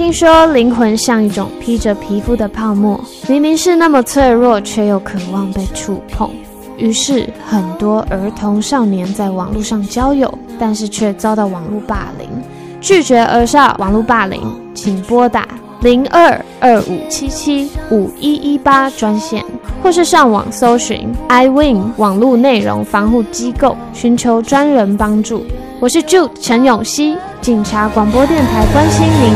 听说灵魂像一种披着皮肤的泡沫，明明是那么脆弱，却又渴望被触碰。于是很多儿童少年在网络上交友，但是却遭到网络霸凌。拒绝儿少网络霸凌，请拨打0225775118专线，或是上网搜寻 iWin 网络内容防护机构，寻求专人帮助。我是 Jude 陈永熙，警察广播电台关心您。